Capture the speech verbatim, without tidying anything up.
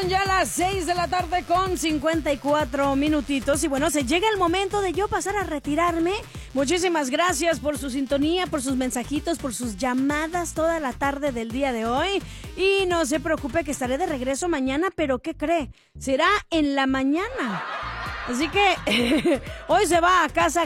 Son ya las seis de la tarde con cincuenta y cuatro minutitos y bueno, se llega el momento de yo pasar a retirarme. Muchísimas gracias por su sintonía, por sus mensajitos, por sus llamadas toda la tarde del día de hoy. Y no se preocupe que estaré de regreso mañana, pero ¿qué cree? Será en la mañana. Así que hoy se va a casa